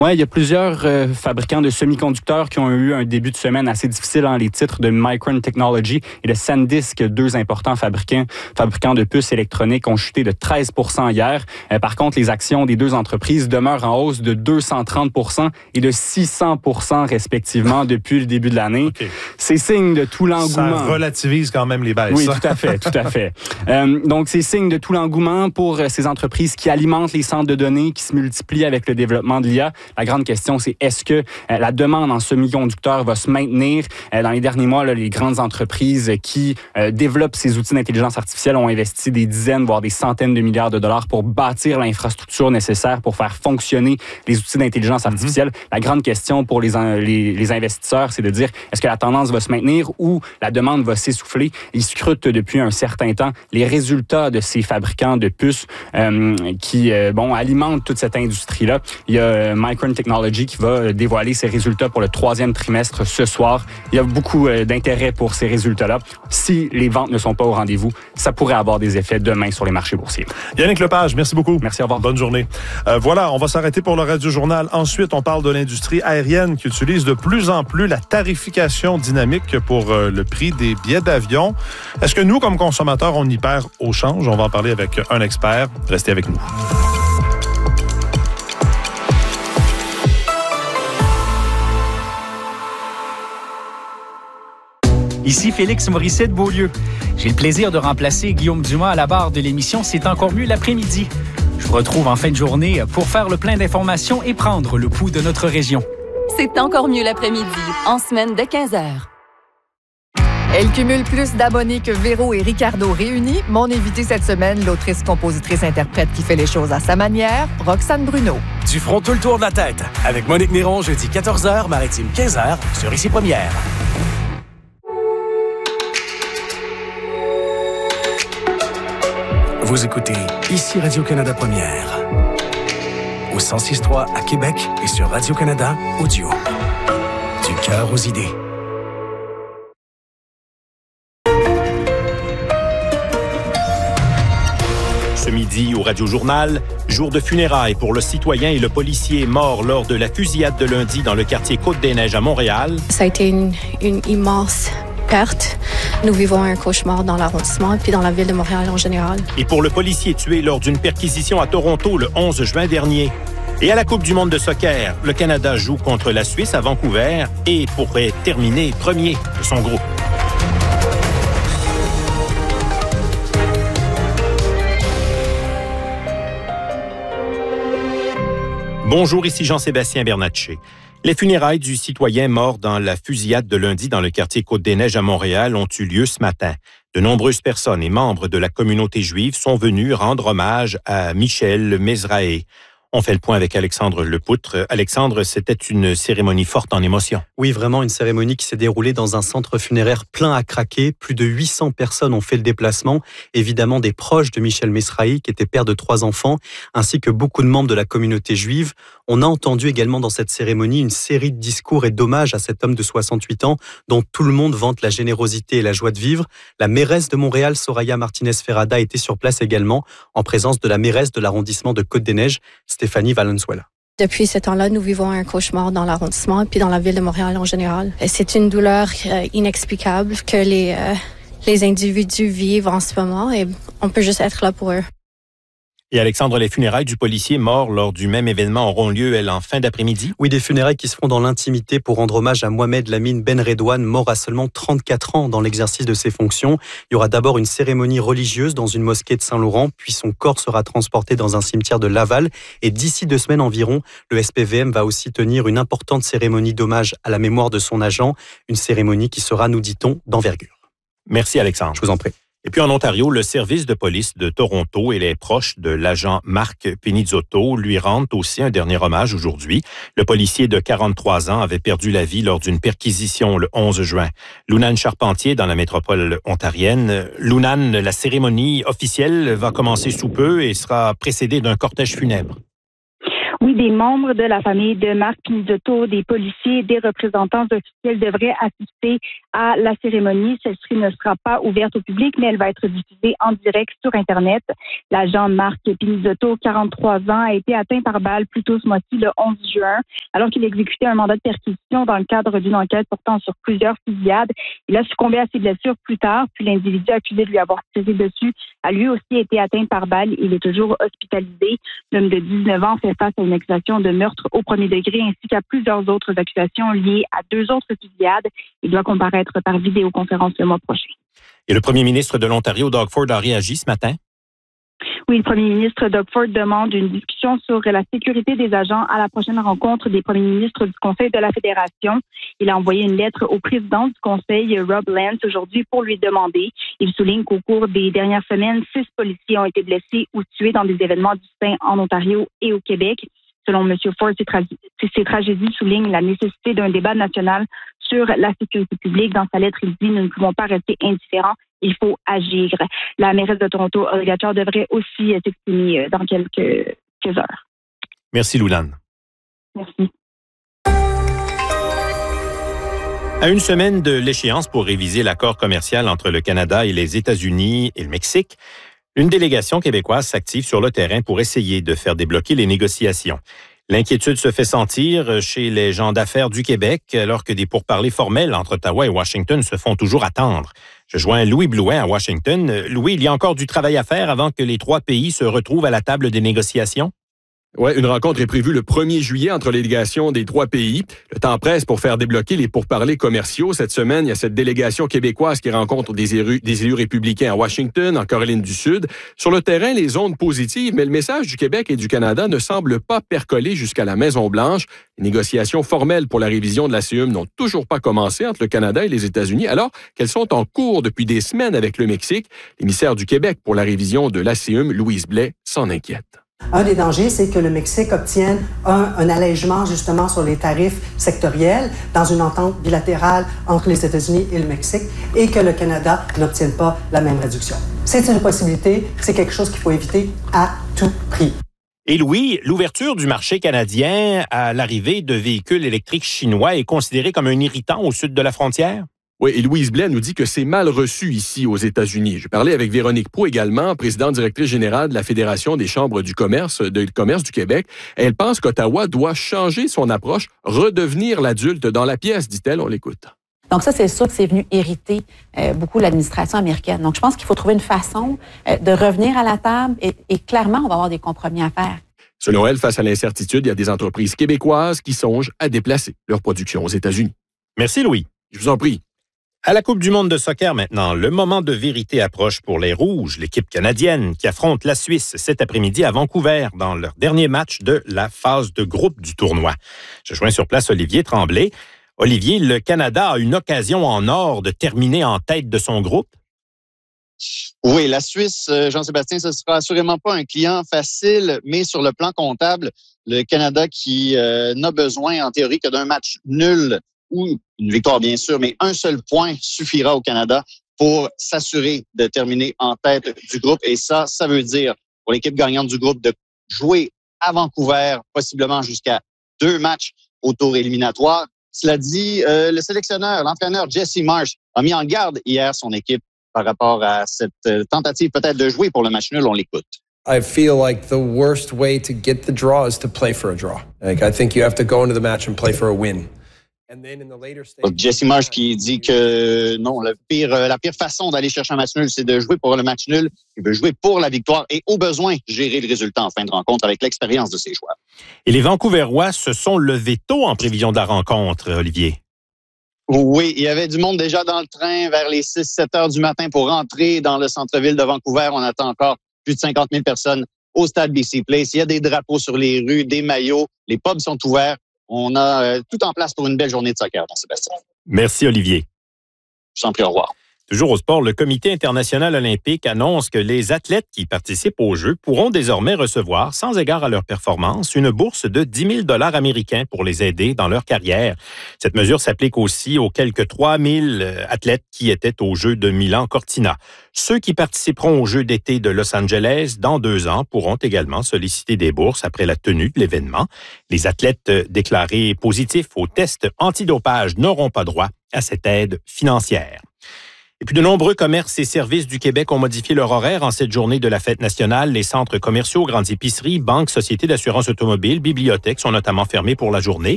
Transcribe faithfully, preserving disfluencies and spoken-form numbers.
Oui, il y a plusieurs euh, fabricants de semi-conducteurs qui ont eu un début de semaine assez difficile. Hein, les titres de Micron Technology et de SanDisk, deux importants fabricants, fabricants de puces électroniques, ont chuté de treize pour cent hier. Euh, par contre, les actions des deux entreprises demeurent en hausse de deux cent trente pour cent et de six cents pour cent respectivement depuis le début de l'année. Okay. C'est signe de tout l'engouement. Ça relativise quand même les baisses. Oui, tout à fait, tout à fait. Euh, donc, c'est signe de tout l'engouement pour ces entreprises qui alimentent les centres de données, qui se multiplient avec le développement de l'I A. La grande question, c'est est-ce que euh, la demande en semi-conducteurs va se maintenir? Euh, dans les derniers mois, là, les grandes entreprises qui euh, développent ces outils d'intelligence artificielle ont investi des dizaines, voire des centaines de milliards de dollars pour bâtir l'infrastructure nécessaire pour faire fonctionner les outils d'intelligence artificielle. Mm-hmm. La grande question pour les, les, les investisseurs, c'est de dire est-ce que la tendance va se maintenir ou la demande va s'essouffler? Ils scrutent depuis un certain temps les résultats de ces fabricants de puces euh, qui euh, bon, alimentent toute cette industrie-là. Il y a euh, Micron Technology qui va dévoiler ses résultats pour le troisième trimestre ce soir. Il y a beaucoup d'intérêt pour ces résultats-là. Si les ventes ne sont pas au rendez-vous, ça pourrait avoir des effets demain sur les marchés boursiers. Yannick Lepage, merci beaucoup. Merci, au revoir. Bonne journée. Euh, voilà, on va s'arrêter pour le Radio-Journal. Ensuite, on parle de l'industrie aérienne qui utilise de plus en plus la tarification dynamique pour euh, le prix des billets d'avion. Est-ce que nous, comme consommateurs, on y perd au change? On va en parler avec un expert. Restez avec nous. Ici Félix Morisset de Beaulieu. J'ai le plaisir de remplacer Guillaume Dumas à la barre de l'émission C'est encore mieux l'après-midi. Je vous retrouve en fin de journée pour faire le plein d'informations et prendre le pouls de notre région. C'est encore mieux l'après-midi, en semaine de quinze heures. Elle cumule plus d'abonnés que Véro et Ricardo réunis. Mon invité cette semaine, l'autrice, compositrice, interprète qui fait les choses à sa manière, Roxane Bruno. Du front tout le tour de la tête, avec Monique Néron, jeudi quatorze heures, Maritime quinze heures, sur Ici Première. Vous écoutez Ici Radio-Canada Première. Au cent six trois à Québec et sur Radio-Canada Audio. Du cœur aux idées. Ce midi au Radio-Journal, jour de funérailles pour le citoyen et le policier mort lors de la fusillade de lundi dans le quartier Côte-des-Neiges à Montréal. Ça a été une, une immense perte. Nous vivons un cauchemar dans l'arrondissement et puis dans la ville de Montréal en général. Et pour le policier tué lors d'une perquisition à Toronto le onze juin dernier. Et à la Coupe du monde de soccer, le Canada joue contre la Suisse à Vancouver et pourrait terminer premier de son groupe. Bonjour, ici Jean-Sébastien Bernatchez. Les funérailles du citoyen mort dans la fusillade de lundi dans le quartier Côte-des-Neiges à Montréal ont eu lieu ce matin. De nombreuses personnes et membres de la communauté juive sont venus rendre hommage à Michel Mezrahi. On fait le point avec Alexandre Lepoutre. Alexandre, c'était une cérémonie forte en émotion. Oui, vraiment une cérémonie qui s'est déroulée dans un centre funéraire plein à craquer. Plus de huit cents personnes ont fait le déplacement. Évidemment, des proches de Michel Mezrahi, qui était père de trois enfants, ainsi que beaucoup de membres de la communauté juive. On a entendu également dans cette cérémonie une série de discours et d'hommages à cet homme de soixante-huit ans, dont tout le monde vante la générosité et la joie de vivre. La mairesse de Montréal, Soraya Martinez-Ferrada, était sur place également, en présence de la mairesse de l'arrondissement de Côte-des-Neiges, Stéphanie Valenzuela. Depuis ce temps-là, nous vivons un cauchemar dans l'arrondissement et puis dans la ville de Montréal en général. C'est une douleur euh, inexplicable que les, euh, les individus vivent en ce moment et on peut juste être là pour eux. Et Alexandre, les funérailles du policier mort lors du même événement auront lieu, elles, en fin d'après-midi? Oui, des funérailles qui se feront dans l'intimité pour rendre hommage à Mohamed Lamine Ben Redouane, mort à seulement trente-quatre ans dans l'exercice de ses fonctions. Il y aura d'abord une cérémonie religieuse dans une mosquée de Saint-Laurent, puis son corps sera transporté dans un cimetière de Laval. Et d'ici deux semaines environ, le S P V M va aussi tenir une importante cérémonie d'hommage à la mémoire de son agent. Une cérémonie qui sera, nous dit-on, d'envergure. Merci Alexandre. Je vous en prie. Et puis en Ontario, le service de police de Toronto et les proches de l'agent Marc Pinizzotto lui rendent aussi un dernier hommage aujourd'hui. Le policier de quarante-trois ans avait perdu la vie lors d'une perquisition le onze juin. Lounan Charpentier dans la métropole ontarienne. Lounan, la cérémonie officielle va commencer sous peu et sera précédée d'un cortège funèbre. Oui, des membres de la famille de Marc Pinizzotto, des policiers, des représentants officiels devraient assister à la cérémonie. Celle-ci ne sera pas ouverte au public, mais elle va être diffusée en direct sur Internet. L'agent Marc Pinizzotto, quarante-trois ans, a été atteint par balle plus tôt ce mois-ci, le onze juin, alors qu'il exécutait un mandat de perquisition dans le cadre d'une enquête portant sur plusieurs fusillades. Il a succombé à ses blessures plus tard, puis l'individu accusé de lui avoir tiré dessus a lui aussi été atteint par balle. Il est toujours hospitalisé. L'homme de dix-neuf ans fait face à une accusation de meurtre au premier degré ainsi qu'à plusieurs autres accusations liées à deux autres fusillades. Il doit comparaître par vidéoconférence le mois prochain. Et le premier ministre de l'Ontario, Doug Ford, a réagi ce matin? Oui, le premier ministre Doug Ford demande une discussion sur la sécurité des agents à la prochaine rencontre des premiers ministres du Conseil de la Fédération. Il a envoyé une lettre au président du Conseil, Rob Lance, aujourd'hui pour lui demander. Il souligne qu'au cours des dernières semaines, six policiers ont été blessés ou tués dans des événements distincts en Ontario et au Québec. Selon M. Ford, ces, tra- ces tragédies soulignent la nécessité d'un débat national sur la sécurité publique. Dans sa lettre, il dit « Nous ne pouvons pas rester indifférents. Il faut agir ». La mairesse de Toronto, Olga Char, devrait aussi s'exprimer dans quelques, quelques heures. Merci, Loulane. Merci. À une semaine de l'échéance pour réviser l'accord commercial entre le Canada et les États-Unis et le Mexique, une délégation québécoise s'active sur le terrain pour essayer de faire débloquer les négociations. L'inquiétude se fait sentir chez les gens d'affaires du Québec alors que des pourparlers formels entre Ottawa et Washington se font toujours attendre. Je joins Louis Blouin à Washington. Louis, il y a encore du travail à faire avant que les trois pays se retrouvent à la table des négociations? Oui, une rencontre est prévue le premier juillet entre les délégations des trois pays. Le temps presse pour faire débloquer les pourparlers commerciaux. Cette semaine, il y a cette délégation québécoise qui rencontre des élus, des élus républicains à Washington, en Caroline du Sud. Sur le terrain, les ondes positives, mais le message du Québec et du Canada ne semble pas percoler jusqu'à la Maison-Blanche. Les négociations formelles pour la révision de l'A C E M n'ont toujours pas commencé entre le Canada et les États-Unis, alors qu'elles sont en cours depuis des semaines avec le Mexique. L'émissaire du Québec pour la révision de l'A C E M, Louise Blais, s'en inquiète. Un des dangers, c'est que le Mexique obtienne un, un allègement justement sur les tarifs sectoriels dans une entente bilatérale entre les États-Unis et le Mexique et que le Canada n'obtienne pas la même réduction. C'est une possibilité, c'est quelque chose qu'il faut éviter à tout prix. Et Louis, l'ouverture du marché canadien à l'arrivée de véhicules électriques chinois est considérée comme un irritant au sud de la frontière? Oui, et Louise Blais nous dit que c'est mal reçu ici aux États-Unis. Je parlais avec Véronique Proulx également, présidente directrice générale de la Fédération des chambres du commerce, de commerce du Québec. Elle pense qu'Ottawa doit changer son approche, redevenir l'adulte dans la pièce, dit-elle. On l'écoute. Donc ça, c'est sûr que c'est venu irriter euh, beaucoup l'administration américaine. Donc je pense qu'il faut trouver une façon euh, de revenir à la table et, et clairement, on va avoir des compromis à faire. Selon elle, face à l'incertitude, il y a des entreprises québécoises qui songent à déplacer leur production aux États-Unis. Merci, Louis. Je vous en prie. À la Coupe du monde de soccer maintenant, le moment de vérité approche pour les Rouges, l'équipe canadienne qui affronte la Suisse cet après-midi à Vancouver dans leur dernier match de la phase de groupe du tournoi. Je joins sur place Olivier Tremblay. Olivier, le Canada a une occasion en or de terminer en tête de son groupe? Oui, la Suisse, Jean-Sébastien, ce ne sera assurément pas un client facile, mais sur le plan comptable, le Canada qui euh, n'a besoin en théorie que d'un match nul ou une victoire, bien sûr, mais un seul point suffira au Canada pour s'assurer de terminer en tête du groupe. Et ça, ça veut dire pour l'équipe gagnante du groupe de jouer à Vancouver, possiblement jusqu'à deux matchs au tour éliminatoire. Cela dit, euh, le sélectionneur, l'entraîneur Jesse Marsh a mis en garde hier son équipe par rapport à cette tentative peut-être de jouer pour le match nul. On l'écoute. I feel like the worst way to get the draw is to play for a draw. Like I think you have to go into the match and play for a win. Jesse Marsh qui dit que non, le pire, la pire façon d'aller chercher un match nul, c'est de jouer pour le match nul. Il veut jouer pour la victoire et au besoin gérer le résultat en fin de rencontre avec l'expérience de ses joueurs. Et les Vancouverois se sont levés tôt en prévision de la rencontre, Olivier. Oui, il y avait du monde déjà dans le train vers les six sept heures du matin pour rentrer dans le centre-ville de Vancouver. On attend encore plus de cinquante mille personnes au stade B C Place. Il y a des drapeaux sur les rues, des maillots. Les pubs sont ouverts. On a euh, tout en place pour une belle journée de soccer, Jean-Sébastien. Merci, Olivier. Je t'en prie, au revoir. Toujours au sport, le Comité international olympique annonce que les athlètes qui participent aux Jeux pourront désormais recevoir, sans égard à leur performance, une bourse de dix mille dollars américains pour les aider dans leur carrière. Cette mesure s'applique aussi aux quelques trois mille athlètes qui étaient aux Jeux de Milan-Cortina. Ceux qui participeront aux Jeux d'été de Los Angeles dans deux ans pourront également solliciter des bourses après la tenue de l'événement. Les athlètes déclarés positifs au test antidopage n'auront pas droit à cette aide financière. Et puis, de nombreux commerces et services du Québec ont modifié leur horaire en cette journée de la fête nationale. Les centres commerciaux, grandes épiceries, banques, sociétés d'assurance automobile, bibliothèques sont notamment fermés pour la journée.